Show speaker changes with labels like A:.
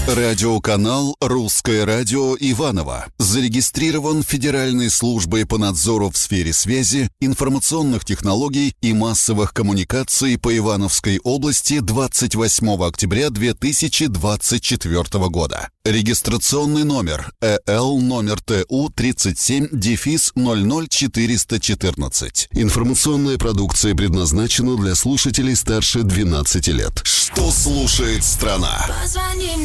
A: Радиоканал «Русское радио» Иваново зарегистрирован Федеральной службой по надзору в сфере связи, информационных технологий и массовых коммуникаций по Ивановской области 28 октября 2024 года. Регистрационный номер ЭЛ номер ТУ 37-00414. Информационная продукция предназначена для слушателей старше 12 лет. Что слушает страна?
B: Позвони